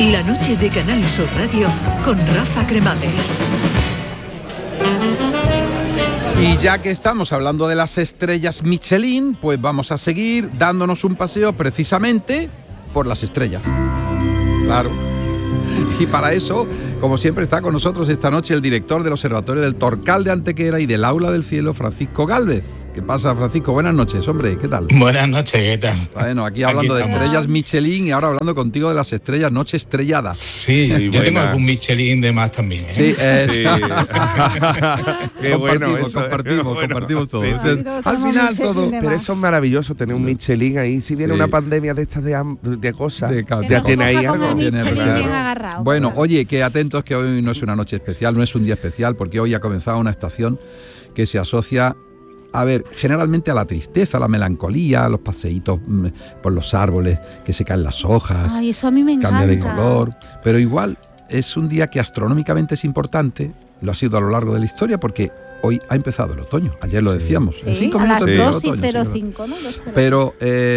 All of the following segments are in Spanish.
La noche de Canal Sur Radio con Rafa Cremades. Y ya que estamos hablando de las estrellas Michelin, pues vamos a seguir dándonos un paseo precisamente por las estrellas. Claro. Y para eso, como siempre, está con nosotros esta noche el director del Observatorio del Torcal de Antequera y del Aula del Cielo, Francisco Gálvez. ¿Qué pasa, Francisco? Buenas noches, hombre, ¿qué tal? Buenas noches, ¿qué tal? Bueno, aquí hablando de estrellas Michelin y ahora hablando contigo de las estrellas Noche Estrellada. Sí, yo buenas. Tengo algún Michelin de más también, ¿eh? Sí, sí. Qué bueno eso, compartimos todo. Sí, sí. Al final todo. Pero eso es maravilloso, tener un Michelin ahí. Si viene una pandemia de estas de cosas, ya tiene ahí algo. Bueno, oye, que atentos que hoy no es una noche especial, no es un día especial, porque hoy ha comenzado una estación que se asocia, a ver, generalmente a la tristeza, a la melancolía, a los paseitos por los árboles, que se caen las hojas. Ay, eso a mí me encanta. Cambia de color. Pero igual es un día que astronómicamente es importante, lo ha sido a lo largo de la historia, porque hoy ha empezado el otoño. Ayer lo decíamos. Sí, en 5 a minutos las 2:05, ¿no? Pero,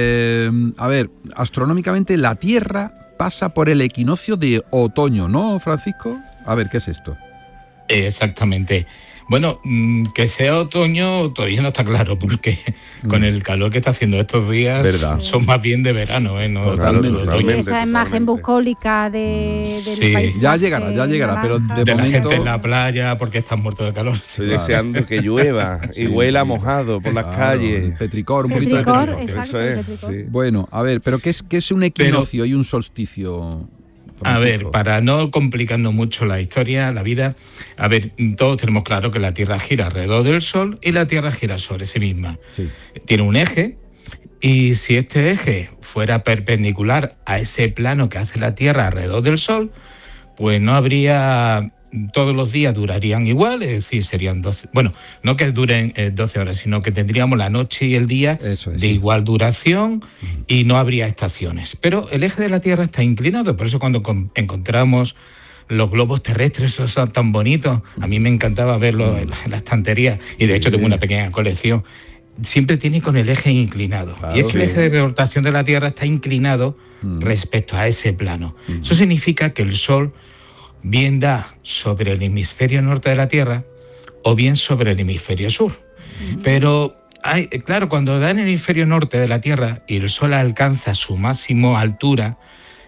a ver, astronómicamente la Tierra pasa por el equinoccio de otoño, ¿no, Francisco? A ver, ¿qué es esto? Exactamente. Bueno, que sea otoño todavía no está claro, porque con el calor que está haciendo estos días son más bien de verano, ¿eh? No, totalmente. Esa imagen bucólica del paisaje. Ya llegará, pero de momento... la gente en la playa porque están muertos de calor. Estoy deseando que llueva y huela mojado por las calles. Petricor, un poquito de petricor. Exacto, eso es. petricor. Sí. Bueno, a ver, pero ¿qué es un equinoccio y un solsticio? Francisco. A ver, para no complicarnos mucho la historia, la vida, a ver, todos tenemos claro que la Tierra gira alrededor del Sol y la Tierra gira sobre sí misma. Sí. Tiene un eje y si este eje fuera perpendicular a ese plano que hace la Tierra alrededor del Sol, pues no habría... Todos los días durarían igual, es decir, serían 12... Bueno, no que duren 12 horas, sino que tendríamos la noche y el día de igual duración y no habría estaciones. Pero el eje de la Tierra está inclinado, por eso cuando encontramos los globos terrestres, esos son tan bonitos, a mí me encantaba verlos en la estantería, y de hecho tengo una pequeña colección, siempre tiene con el eje inclinado. Claro, y es que el eje de rotación de la Tierra está inclinado respecto a ese plano. Eso significa que el Sol bien da sobre el hemisferio norte de la Tierra o bien sobre el hemisferio sur. Pero, claro, cuando da en el hemisferio norte de la Tierra y el Sol alcanza su máxima altura,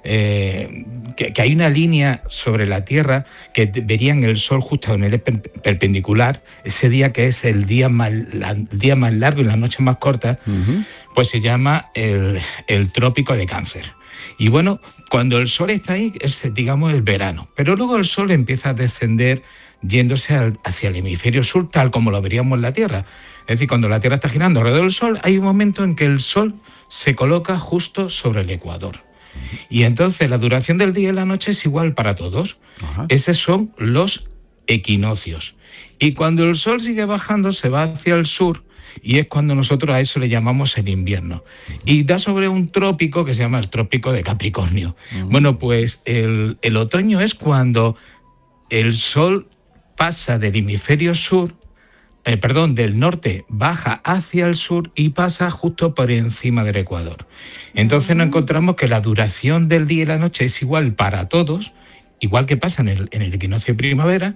que hay una línea sobre la Tierra que verían el Sol justo en el perpendicular, ese día que es el día más largo y la noche más corta, pues se llama el trópico de Cáncer. Y bueno, cuando el Sol está ahí, es, digamos, el verano. Pero luego el Sol empieza a descender yéndose hacia el hemisferio sur, tal como lo veríamos en la Tierra. Es decir, cuando la Tierra está girando alrededor del Sol, hay un momento en que el Sol se coloca justo sobre el ecuador. Y entonces la duración del día y la noche es igual para todos. Esos son los equinoccios. Y cuando el Sol sigue bajando, se va hacia el sur, y es cuando nosotros a eso le llamamos el invierno. Y da sobre un trópico que se llama el trópico de Capricornio. Bueno, pues el otoño es cuando el Sol pasa del hemisferio sur, del norte, baja hacia el sur y pasa justo por encima del ecuador. Entonces nos encontramos que la duración del día y la noche es igual para todos, igual que pasa en el equinoccio de primavera.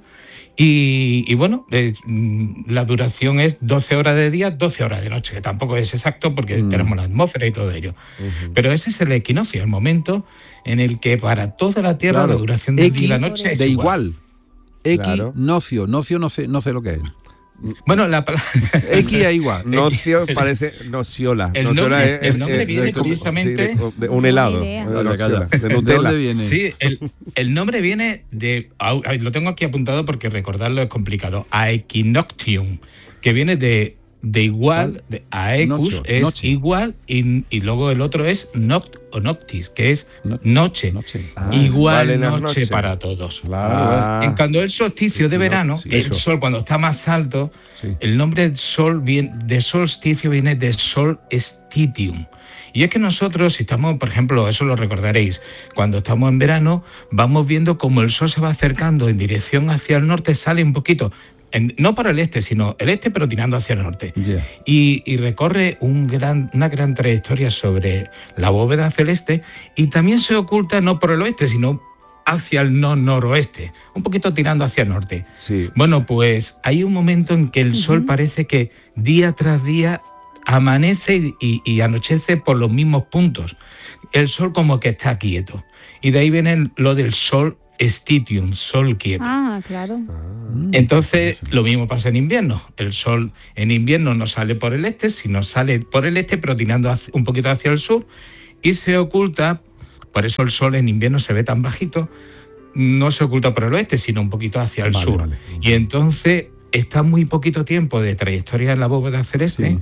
Y bueno, la duración es 12 horas de día, 12 horas de noche, que tampoco es exacto porque tenemos la atmósfera y todo ello. Pero ese es el equinoccio, el momento en el que para toda la Tierra la duración del día y la noche es de igual. Equinoccio, nocio, no sé lo que es. Bueno, la palabra... X es igual. Nocio parece nociola. El nombre viene curiosamente... de un helado. De Nutella. ¿De dónde viene? Sí, el nombre viene de... Lo tengo aquí apuntado porque recordarlo es complicado. Aequinoctium, que viene de igual, de aecus es noche. Igual, y luego el otro es noct o noctis, que es noche. Igual noche para todos. Claro. En cuando el solsticio de verano, el Sol cuando está más alto, el nombre del Sol de solsticio viene de solstitium. Y es que nosotros, si estamos, por ejemplo, eso lo recordaréis, cuando estamos en verano, vamos viendo cómo el Sol se va acercando en dirección hacia el norte, sale un poquito, no para el este, sino el este, pero tirando hacia el norte. Yeah. Y recorre una gran trayectoria sobre la bóveda celeste, y también se oculta no por el oeste, sino hacia el noroeste, un poquito tirando hacia el norte. Sí. Bueno, pues hay un momento en que el sol parece que día tras día amanece y anochece por los mismos puntos. El sol como que está quieto. Y de ahí viene lo del sol Stitium, sol quieto. Ah, claro. Entonces, lo mismo pasa en invierno. El sol en invierno no sale por el este, sino sale por el este, pero tirando un poquito hacia el sur, y se oculta. Por eso el sol en invierno se ve tan bajito, no se oculta por el oeste, sino un poquito hacia el sur. Vale. Y entonces está muy poquito tiempo de trayectoria en la bóveda celeste,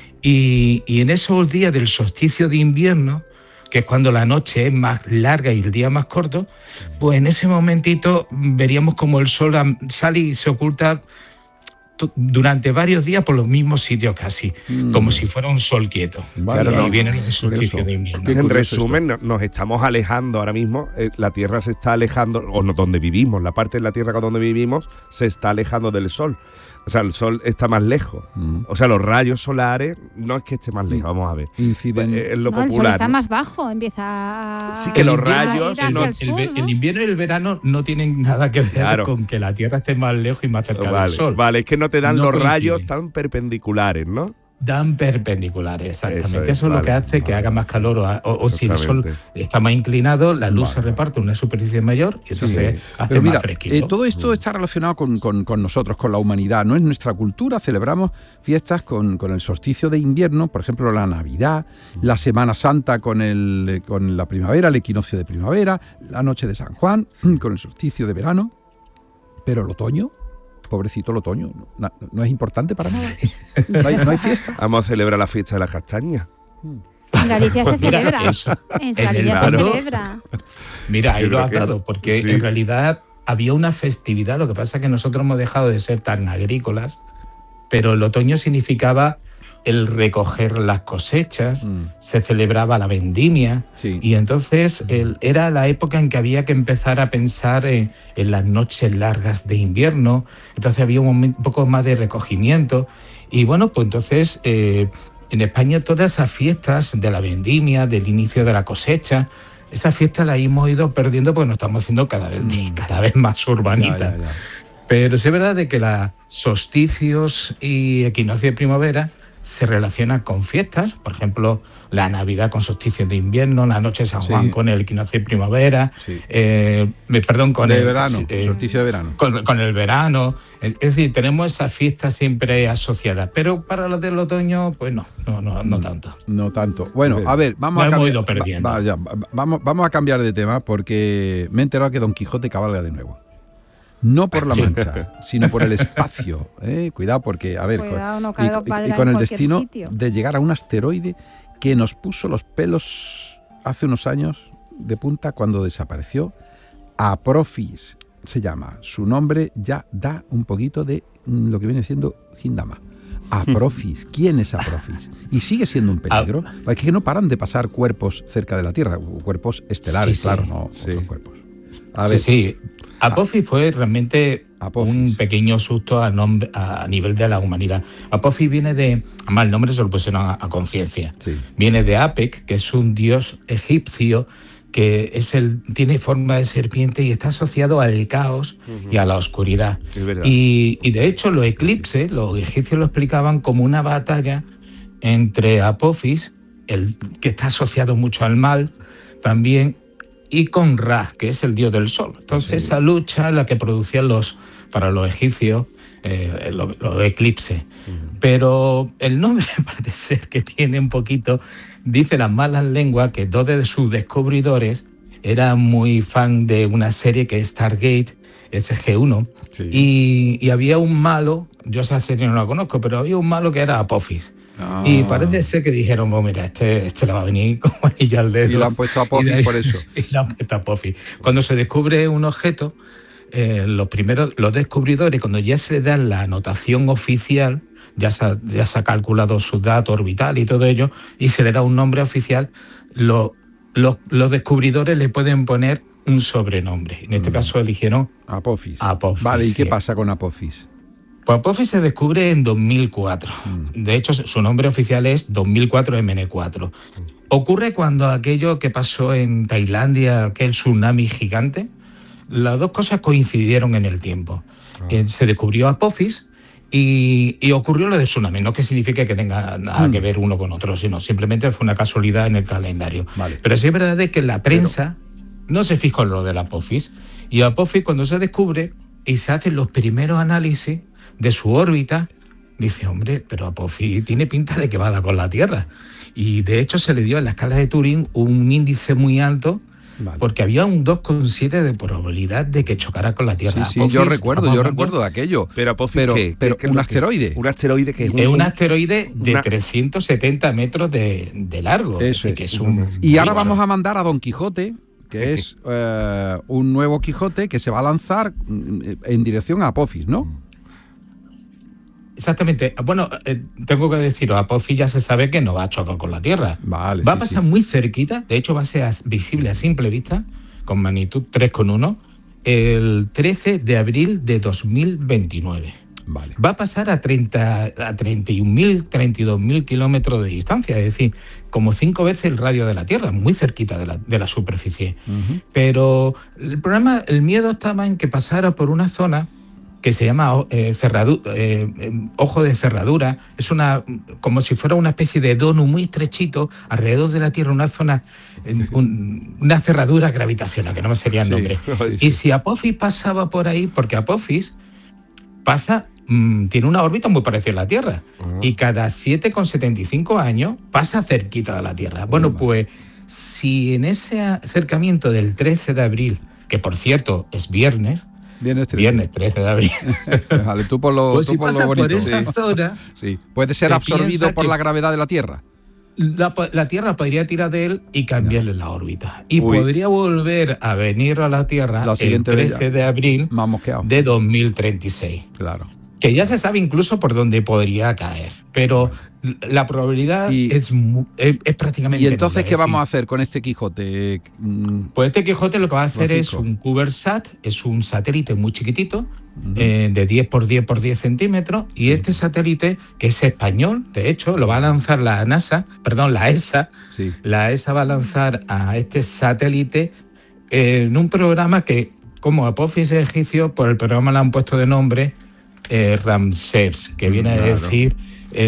y en esos días del solsticio de invierno, que es cuando la noche es más larga y el día más corto, pues en ese momentito veríamos como el sol sale y se oculta durante varios días por los mismos sitios casi, como si fuera un sol quieto. Claro, y ahí viene el solsticio de invierno. En resumen, nos estamos alejando ahora mismo, la Tierra se está alejando, o no, donde vivimos, la parte de la Tierra donde vivimos se está alejando del Sol. O sea, el Sol está más lejos. O sea, los rayos solares no es que esté más lejos, vamos a ver. Inciden. Es lo popular. El Sol está ¿no? más bajo, empieza a... Sí, que los rayos... El invierno y el verano no tienen nada que ver con que la Tierra esté más lejos y más cerca del Sol. Vale, es que no te dan los rayos tan perpendiculares, ¿no? Dan perpendiculares, exactamente. Eso es lo que hace que haga más calor o si el sol está más inclinado, la luz se reparte en una superficie mayor y entonces hace más fresquito. Todo esto está relacionado con nosotros, con la humanidad. No es nuestra cultura. Celebramos fiestas con el solsticio de invierno, por ejemplo, la Navidad, la Semana Santa con la primavera, el equinoccio de primavera, la noche de San Juan, con el solsticio de verano. Pero el otoño... Pobrecito el otoño, no es importante para nada. No hay fiesta. Vamos a celebrar la fiesta de la castaña. En Galicia se celebra. En Galicia se celebra. Mira, ahí lo has dado, porque en realidad había una festividad. Lo que pasa es que nosotros hemos dejado de ser tan agrícolas, pero el otoño significaba el recoger las cosechas, se celebraba la vendimia, y entonces era la época en que había que empezar a pensar en las noches largas de invierno. Entonces había un poco más de recogimiento, y bueno, pues entonces en España todas esas fiestas de la vendimia, del inicio de la cosecha, esas fiestas las hemos ido perdiendo porque nos estamos haciendo cada vez más urbanitas. Pero sí es verdad de que los solsticios y equinoccio de primavera se relacionan con fiestas, por ejemplo, la Navidad con solsticio de invierno, la noche de San Juan con el equinoccio de primavera, con el verano, solsticio de verano. Con el verano. Es decir, tenemos esas fiestas siempre asociadas, pero para las del otoño, pues no tanto. No tanto. Bueno, a ver, vamos a hemos ido perdiendo. Vamos a cambiar de tema porque me he enterado que Don Quijote cabalga de nuevo. No por la Mancha, sino por el espacio. Cuidado, porque, a ver, con el destino de llegar a un asteroide que nos puso los pelos hace unos años de punta cuando desapareció. Apophis se llama. Su nombre ya da un poquito de lo que viene siendo Hindama. Apophis. ¿Quién es Apophis? Y sigue siendo un peligro. Es que no paran de pasar cuerpos cerca de la Tierra, cuerpos estelares, claro, no otros cuerpos. A ver. Apophis fue realmente un pequeño susto a nivel de la humanidad. Apophis viene de, además el nombre se lo pusieron a conciencia, viene de Apec, que es un dios egipcio que tiene forma de serpiente y está asociado al caos y a la oscuridad. Y de hecho los eclipses, los egipcios lo explicaban como una batalla entre Apophis, que está asociado mucho al mal también, y con Ra, que es el dios del sol. Entonces esa lucha es la que producían para los egipcios los eclipses. Pero el nombre parece ser que tiene un poquito, dice las malas lenguas, que dos de sus descubridores eran muy fan de una serie que es Stargate, SG-1, y había un malo, yo esa serie no la conozco, pero había un malo que era Apophis. Y parece ser que dijeron, bueno, mira, este le va a venir como anillo al dedo. Y lo han puesto a Apophis por eso. Y lo han puesto a Apophis. Cuando se descubre un objeto, los descubridores, cuando ya se le da la anotación oficial, ya se ha calculado su dato orbital y todo ello, y se le da un nombre oficial, los descubridores le pueden poner un sobrenombre. En este caso eligieron Apophis. Apophis. Vale, ¿y qué pasa con Apophis? Pues Apophis se descubre en 2004. De hecho, su nombre oficial es 2004 MN4. Ocurre cuando aquello que pasó en Tailandia, aquel tsunami gigante, las dos cosas coincidieron en el tiempo. Se descubrió Apophis y ocurrió lo de tsunami, no que signifique que tenga nada que ver uno con otro, sino simplemente fue una casualidad en el calendario. Vale. Pero sí es verdad que la prensa no se fijó en lo del Apophis. Y Apophis, cuando se descubre y se hacen los primeros análisis de su órbita, dice, hombre, pero Apophis tiene pinta de que va a dar con la Tierra. Y de hecho se le dio en la escala de Turing un índice muy alto, porque había un 2,7 de probabilidad de que chocara con la Tierra. Sí, yo recuerdo aquello. Pero Apophis, ¿qué? ¿Un asteroide? Un asteroide que es un asteroide de 370 metros de largo. Eso que es. Es un Y ahora vamos a mandar a Don Quijote, que es un nuevo Quijote que se va a lanzar en dirección a Apophis, ¿no? Exactamente. Bueno, tengo que deciros, Apophis ya se sabe que no va a chocar con la Tierra. Vale, va a pasar muy cerquita, de hecho va a ser visible a simple vista, con magnitud 3,1, el 13 de abril de 2029. Vale. Va a pasar a 31.000, 32.000 kilómetros de distancia, es decir, como 5 veces el radio de la Tierra, muy cerquita de la superficie. Pero el miedo estaba en que pasara por una zona que se llama ojo de cerradura. Es como si fuera una especie de donut muy estrechito alrededor de la Tierra, una zona, una cerradura gravitacional, que no me sería el nombre. Y si Apophis pasaba por ahí, porque Apophis tiene una órbita muy parecida a la Tierra, y cada 7,75 años pasa cerquita de la Tierra. Bueno, pues si en ese acercamiento del 13 de abril, que por cierto es viernes 13 de abril. Vale, tú por lo, pues tú si por pasa lo bonito. por esa zona, sí. Puede ser absorbido por la gravedad de la Tierra. La Tierra podría tirar de él y cambiarle la órbita. Y podría volver a venir a la Tierra el 13 de abril de 2036. Claro. Que ya se sabe incluso por dónde podría caer. Pero la probabilidad es prácticamente ¿Y entonces nula, qué vamos a hacer con este Quijote? Pues este Quijote lo que va a hacer es un CubeSat, es un satélite muy chiquitito, de 10 por 10 por 10 centímetros, y este satélite, que es español, de hecho, lo va a lanzar la ESA. La ESA va a lanzar a este satélite en un programa que, como Apophis es egipcio, por el programa le han puesto de nombre Ramsés, que viene a decir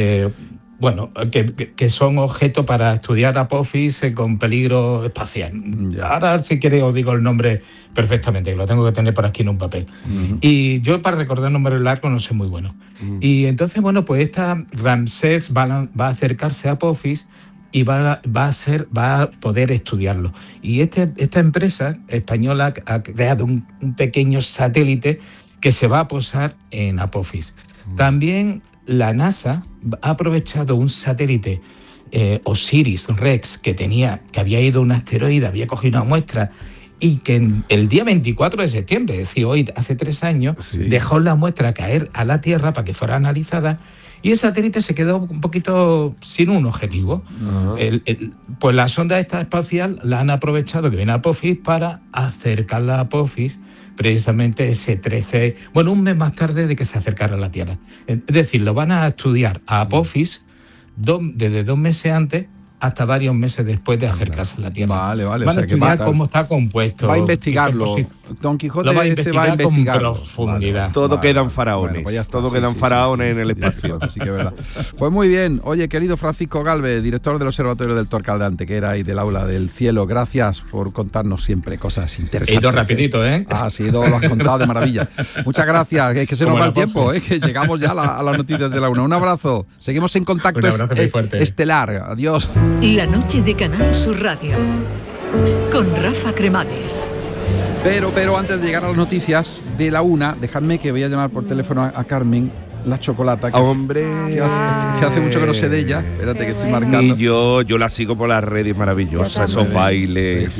que son objetos para estudiar Apophis con peligro espacial. Ahora, si queréis, os digo el nombre perfectamente, que lo tengo que tener por aquí en un papel. Y yo, para recordar nombres largos, no soy muy bueno. Y entonces, pues esta Ramsés va a acercarse a Apophis y va a poder estudiarlo. Y esta empresa española ha creado un pequeño satélite que se va a posar en Apophis. También la NASA ha aprovechado un satélite Osiris-Rex que había ido a un asteroide, había cogido una muestra, y que el día 24 de septiembre, es decir, hoy, hace 3 años, dejó la muestra caer a la Tierra para que fuera analizada, y el satélite se quedó un poquito sin un objetivo. Pues la sonda esta espacial la han aprovechado, que viene a Apophis, para acercarla a Apophis, precisamente ese 13, un mes más tarde de que se acercara a la Tierra. Es decir, lo van a estudiar a Apophis desde 2 meses antes hasta varios meses después de acercarse a la Tierra. Vale. Van a estudiar cómo está compuesto. Va a investigarlo. Don Quijote lo va a investigar con profundidad. Todo quedan faraones. Todo quedan faraones en el espacio. Sí que es verdad. Pues muy bien. Oye, querido Francisco Galvez, director del Observatorio del Torcal de Antequera y del Aula del Cielo, gracias por contarnos siempre cosas interesantes. He ido rapidito, ¿eh? Lo has contado de maravilla. Muchas gracias. Es que se nos va el tiempo, que llegamos ya a las noticias de la una. Un abrazo. Seguimos en contacto estelar. Adiós. La noche de Canal Sur Radio con Rafa Cremades. Pero antes de llegar a las noticias de la una, dejadme que voy a llamar por teléfono a Carmen, la Chocolata. ¡Hombre! Que hace mucho que no sé de ella. Espérate que estoy marcando. Y yo la sigo por las redes maravillosas, esos bailes.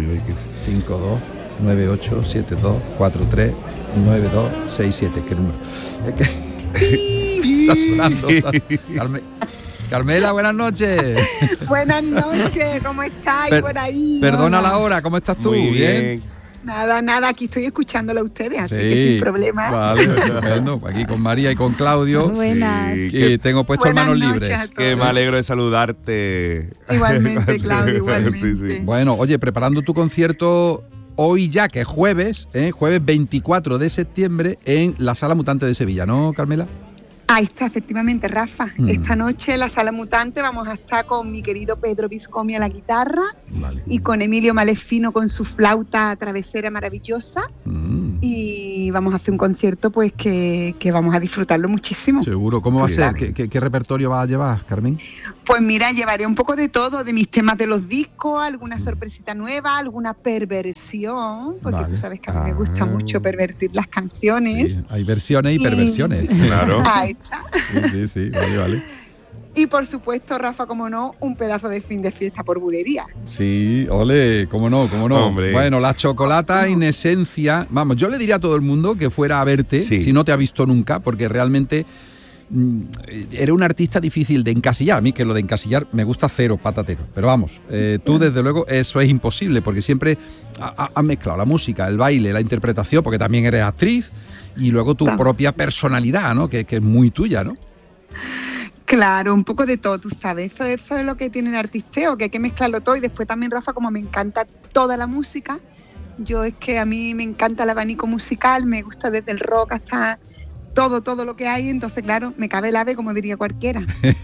529872439267. ¿Qué número? Está sonando. Carmela, buenas noches. Buenas noches, ¿cómo estáis por ahí? Perdona la hora, ¿cómo estás tú? Muy bien. Nada, aquí estoy escuchándolo a ustedes, así que sin problema. Vale, estupendo. Aquí con María y con Claudio. Buenas. Que tengo puestos manos libres. Que me alegro de saludarte. Igualmente, Claudio, igualmente. Sí. Bueno, oye, preparando tu concierto hoy ya que es jueves 24 de septiembre en la Sala Mutante de Sevilla, ¿no, Carmela? Ahí está, efectivamente, Rafa. Esta noche en la Sala Mutante vamos a estar con mi querido Pedro Viscomi a la guitarra, Vale. y con Emilio Malefino con su flauta travesera maravillosa. Y vamos a hacer un concierto pues que vamos a disfrutarlo muchísimo. Seguro. ¿Cómo va a Sí, ser? claro. ¿Qué repertorio vas a llevar, Carmen? Pues mira, llevaré un poco de todo, de mis temas de los discos, alguna sorpresita nueva, alguna perversión, porque Vale. tú sabes que a mí me gusta mucho pervertir las canciones. Sí, hay versiones y perversiones. Claro. Ahí está. Sí, vale. Y por supuesto, Rafa, como no, un pedazo de fin de fiesta por bulería. Sí, ole, cómo no. Hombre. Bueno, la chocolata en esencia, vamos, yo le diría a todo el mundo que fuera a verte, Sí. si no te ha visto nunca, porque realmente era un artista difícil de encasillar. A mí que lo de encasillar me gusta cero, patatero. Pero vamos, tú desde luego eso es imposible, porque siempre has mezclado la música, el baile, la interpretación, porque también eres actriz, y luego tu propia personalidad, ¿no? Que es muy tuya, ¿no? Claro, un poco de todo, tú sabes. Eso es lo que tiene el artisteo, que hay que mezclarlo todo. Y después también, Rafa, como me encanta toda la música, yo es que a mí me encanta el abanico musical, me gusta desde el rock hasta todo lo que hay, entonces claro, me cabe el ave, como diría cualquiera.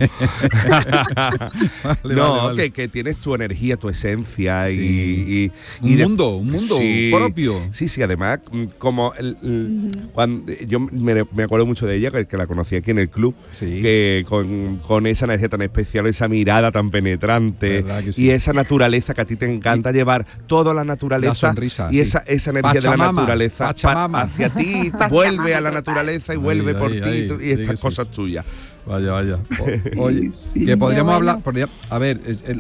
Vale. Que tienes tu energía, tu esencia Sí. y Un mundo Sí. propio. Sí, además, como cuando yo me acuerdo mucho de ella, que la conocí aquí en el club, Sí. que con esa energía tan especial, esa mirada tan penetrante, ¿Verdad que sí? y esa naturaleza que a ti te encanta llevar toda la naturaleza, La sonrisa, y sí. esa energía de la Pachamama, naturaleza Pachamama. hacia ti, Pachamama, vuelve a la total. naturaleza y vuelve Ahí, por ahí, ti ahí. y Sí estas que sí. cosas tuyas. Vaya. Oye, Sí, que podríamos qué bueno. hablar, a ver,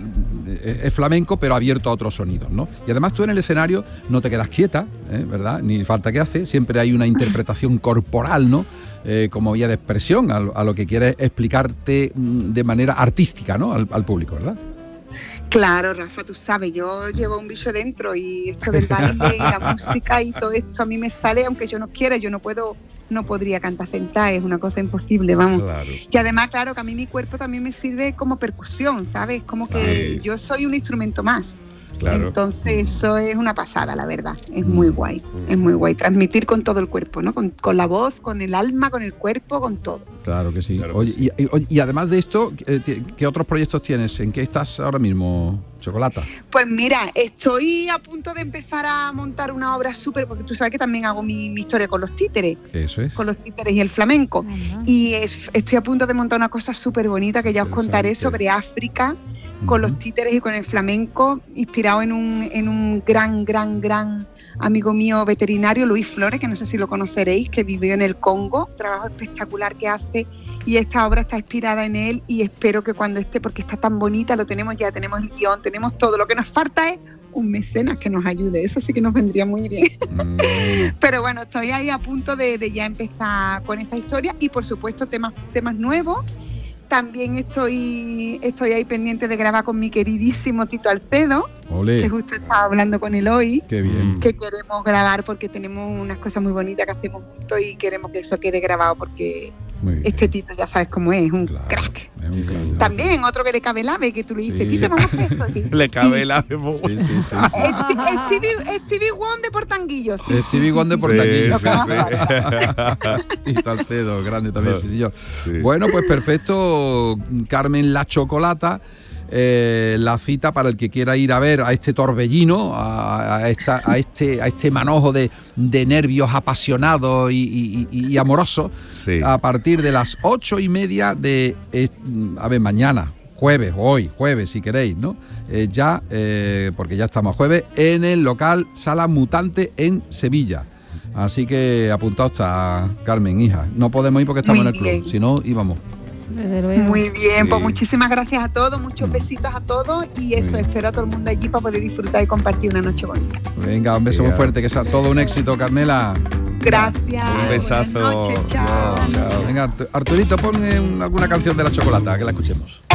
es flamenco, pero abierto a otros sonidos, ¿no? Y además tú en el escenario no te quedas quieta, ¿verdad? Ni falta que hace, siempre hay una interpretación corporal, ¿no? Como vía de expresión a lo que quieres explicarte de manera artística, ¿no? Al público, ¿verdad? Claro, Rafa, tú sabes, yo llevo un bicho dentro y esto del baile y la música y todo esto a mí me sale, aunque yo no quiera, yo no podría cantar sentada, es una cosa imposible, vamos. Claro. Y además, claro, que a mí mi cuerpo también me sirve como percusión, ¿sabes? Como que Sí. yo soy un instrumento más. Claro. Entonces eso es una pasada, la verdad. Es muy guay, es muy guay. Transmitir con todo el cuerpo, ¿no? Con la voz, con el alma, con el cuerpo, con todo. Claro que sí. Claro que Oye, sí. Y además de esto, ¿qué otros proyectos tienes? ¿En qué estás ahora mismo, Chocolata? Pues mira, estoy a punto de empezar a montar una obra súper, porque tú sabes que también hago mi historia con los títeres. Eso es. Con los títeres y el flamenco. Anda. Y estoy a punto de montar una cosa súper bonita que ya os contaré Interesante. sobre África, con los títeres y con el flamenco, inspirado en un gran amigo mío veterinario, Luis Flores, que no sé si lo conoceréis, que vivió en el Congo, trabajo espectacular que hace, y esta obra está inspirada en él y espero que cuando esté, porque está tan bonita, lo tenemos ya, tenemos el guión, tenemos todo, lo que nos falta es un mecenas que nos ayude, eso sí que nos vendría muy bien. Pero bueno, estoy ahí a punto de ya empezar con esta historia y por supuesto temas nuevos. También estoy ahí pendiente de grabar con mi queridísimo Tito Alcedo, que Ole, justo estaba hablando con él hoy, qué bien. que queremos grabar porque tenemos unas cosas muy bonitas que hacemos juntos y queremos que eso quede grabado porque Muy bien. este Tito ya sabes cómo es un Claro, crack. es un crack. También otro que le cabe el ave, que tú le dices, Sí. Tito, vamos a hacer esto. Tito. Le cabe el ave. Sí. Stevie Wonder por tanguillos. Stevie Wonder por Sí, taquillo. sí, Tito Alcedo, grande también, sí, señor. Sí. Bueno, pues perfecto, Carmen La Chocolata. La cita para el que quiera ir a ver a este torbellino, a este manojo de nervios apasionados y amorosos, Sí. a partir de las 8:30 de mañana, jueves si queréis, ¿no? Porque ya estamos a jueves, en el local Sala Mutante en Sevilla. Así que apuntaos está, Carmen, hija. No podemos ir porque estamos Muy en el club, bien. si no íbamos. Desde luego. Muy bien, pues Sí. muchísimas gracias a todos, muchos besitos a todos y eso, bien. espero a todo el mundo allí para poder disfrutar y compartir una noche bonita. Venga, un beso muy Venga. fuerte, que sea todo un éxito, Carmela. Gracias. Un besazo. Buenas noches, chao. Chao. Venga, Arturito, pon alguna canción de La Chocolata, que la escuchemos.